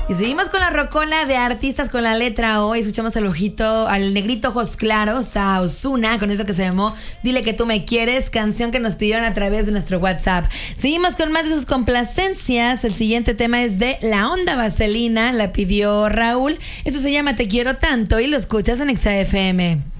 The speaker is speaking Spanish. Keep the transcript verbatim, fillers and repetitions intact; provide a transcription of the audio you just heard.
Y seguimos con la rocola de artistas con la letra O. Y escuchamos al ojito, al negrito ojos claros, a Ozuna, con eso que se llamó Dile que tú me quieres, canción que nos pidieron a través de nuestro WhatsApp. Seguimos con más de sus complacencias. El siguiente tema es de La Onda Vaselina, la pidió Raúl. Esto se llama Te quiero tanto y lo escuchas en Exa F M.